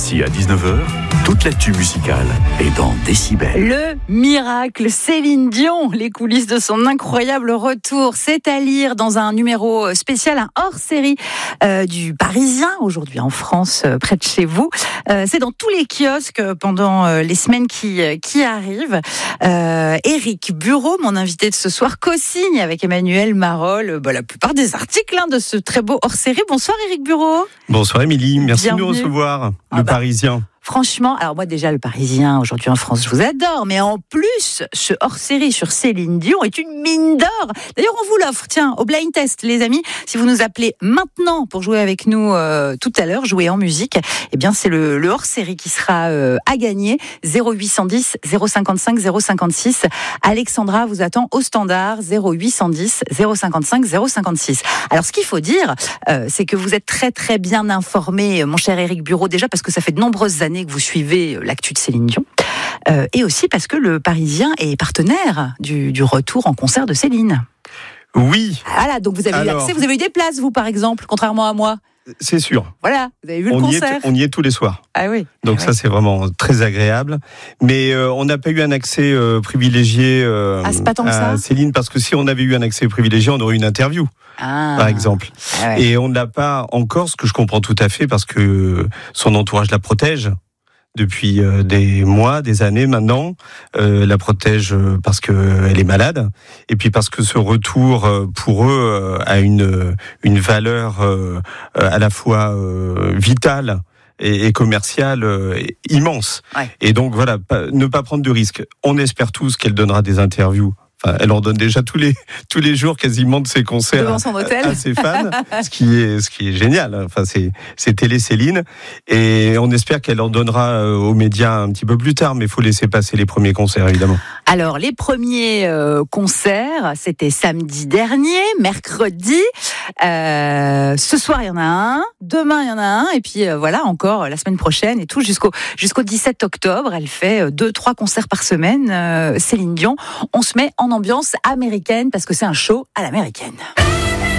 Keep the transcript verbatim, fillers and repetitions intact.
midi à dix-neuf heures, toute l'actu musicale est dans Décibel. Le miracle Céline Dion, les coulisses de son incroyable retour, c'est à lire dans un numéro spécial, un hors-série euh, du Parisien, aujourd'hui en France, euh, près de chez vous. Euh, c'est dans tous les kiosques pendant euh, les semaines qui, qui arrivent. Euh, Éric Bureau, mon invité de ce soir, co-signe avec Emmanuel Marolles bah, la plupart des articles hein, de ce très beau hors-série. Bonsoir Éric Bureau. Bonsoir Émilie, merci Bienvenue. de nous recevoir, Ah le bah. Parisien. Franchement, alors moi déjà le Parisien aujourd'hui en France, je vous adore, mais en plus ce hors-série sur Céline Dion est une mine d'or. D'ailleurs, on vous l'offre, tiens, au blind test, les amis. Si vous nous appelez maintenant pour jouer avec nous euh, tout à l'heure, jouer en musique, eh bien c'est le, le hors-série qui sera euh, à gagner. zéro huit cent dix zéro cinquante-cinq zéro cinquante-six. Alexandra vous attend au standard zéro huit cent dix zéro cinquante-cinq zéro cinquante-six. Alors ce qu'il faut dire, euh, c'est que vous êtes très très bien informé, mon cher Éric Bureau, déjà parce que ça fait de nombreuses années que vous suivez l'actu de Céline Dion, euh, et aussi parce que le Parisien est partenaire du, du retour en concert de Céline. Oui. Voilà, donc vous avez Alors, eu accès, vous avez eu des places, vous par exemple, contrairement à moi. C'est sûr. Voilà, vous avez vu le On y, concert. est, on y est tous les soirs. Ah oui. Donc ah ça, oui. c'est vraiment très agréable. Mais euh, on n'a pas eu un accès euh, privilégié euh, Ah, c'est pas tant que à ça. Céline, parce que si on avait eu un accès privilégié, on aurait eu une interview, Ah. par exemple. Ah ouais. Et on ne l'a pas encore, ce que je comprends tout à fait, parce que son entourage la protège. Depuis euh, des mois, des années maintenant, euh, la protège euh, parce que euh, elle est malade, et puis parce que ce retour euh, pour eux euh, a une une valeur euh, à la fois euh, vitale et, et commerciale euh, immense. Ouais. Et donc voilà, pas, ne pas prendre de risques. On espère tous qu'elle donnera des interviews. Enfin, elle en donne déjà tous les tous les jours quasiment de ses concerts Devant son hôtel. à, à ses fans, ce qui est ce qui est génial. Enfin, c'est c'est télé Céline, et on espère qu'elle en donnera aux médias un petit peu plus tard, mais il faut laisser passer les premiers concerts évidemment. Alors, les premiers euh, concerts, c'était samedi dernier, mercredi. Euh, ce soir, il y en a un. Demain, il y en a un. Et puis, euh, voilà, encore la semaine prochaine et tout, jusqu'au, jusqu'au dix-sept octobre. Elle fait euh, deux, trois concerts par semaine, euh, Céline Dion. On se met en ambiance américaine parce que c'est un show à l'américaine.